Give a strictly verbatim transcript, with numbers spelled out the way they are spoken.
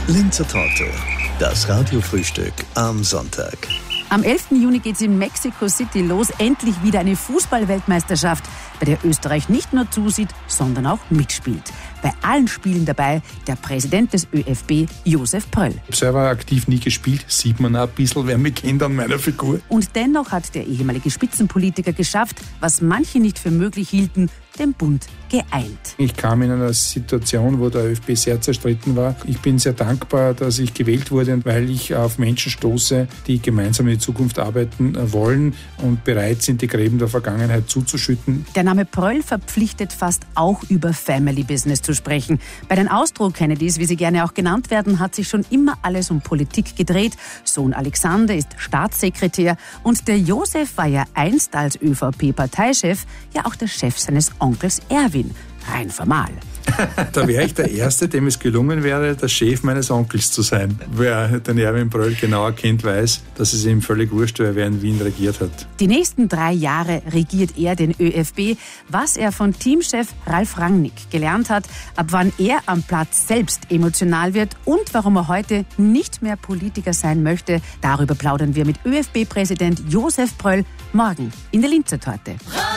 Linzer Torte, das Radiofrühstück am Sonntag. Am elften Juni geht es in Mexico City los. Endlich wieder eine Fußball-Weltmeisterschaft, bei der Österreich nicht nur zusieht, sondern auch mitspielt. Bei allen Spielen dabei der Präsident des ÖFB, Josef Pröll. Ich habe selber aktiv nie gespielt, sieht man auch ein bisschen, wer mich kennt an meiner Figur. Und dennoch hat der ehemalige Spitzenpolitiker geschafft, was manche nicht für möglich hielten, den Bund geeint. Ich kam in einer Situation, wo der ÖFB sehr zerstritten war. Ich bin sehr dankbar, dass ich gewählt wurde, weil ich auf Menschen stoße, die gemeinsam in die Zukunft arbeiten wollen und bereit sind, die Gräben der Vergangenheit zuzuschütten. Der Name Pröll verpflichtet fast auch über Family Business zu sprechen. Bei den Austro-Kennedys, wie sie gerne auch genannt werden, hat sich schon immer alles um Politik gedreht. Sohn Alexander ist Staatssekretär und der Josef war ja einst als ÖVP-Parteichef ja auch der Chef seines Onkels Erwin. Rein formal. Da wäre ich der Erste, dem es gelungen wäre, der Chef meines Onkels zu sein. Wer den Erwin Pröll genauer kennt, weiß, dass es ihm völlig wurscht war, wer in Wien regiert hat. Die nächsten drei Jahre regiert er den ÖFB. Was er von Teamchef Ralf Rangnick gelernt hat, ab wann er am Platz selbst emotional wird und warum er heute nicht mehr Politiker sein möchte, darüber plaudern wir mit ÖFB-Präsident Josef Pröll morgen in der Linzer Torte.